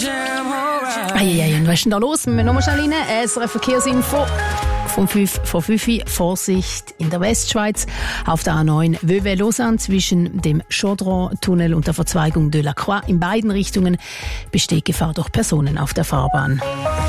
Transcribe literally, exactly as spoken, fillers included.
Eieiei, und was ist denn da los? Wir müssen nochmal schnell rein. Es ist eine Verkehrsinfo. Vom fünf vor fünf Vorsicht in der Westschweiz auf der A neun Vevey-Lausanne zwischen dem Chaudron-Tunnel und der Verzweigung de la Croix. In beiden Richtungen besteht Gefahr durch Personen auf der Fahrbahn.